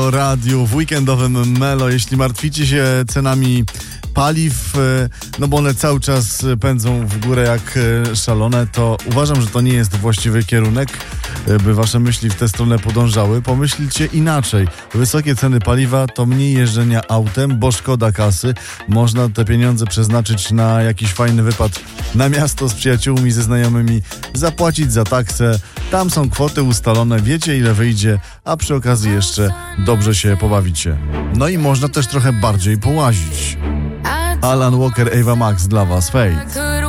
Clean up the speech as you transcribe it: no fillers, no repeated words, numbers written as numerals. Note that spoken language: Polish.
Halo Radio w weekendowym Melo. Jeśli martwicie się cenami paliw, no bo one cały czas pędzą w górę jak szalone, to uważam, że to nie jest właściwy kierunek, by wasze myśli w tę stronę podążały. Pomyślcie inaczej. Wysokie ceny paliwa to mniej jeżdżenia autem, bo szkoda kasy. Można te pieniądze przeznaczyć na jakiś fajny wypad na miasto z przyjaciółmi, ze znajomymi, zapłacić za taksę. Tam są kwoty ustalone, wiecie ile wyjdzie, a przy okazji jeszcze dobrze się pobawicie. No i można też trochę bardziej połazić. Alan Walker, Ava Max dla was, Fate.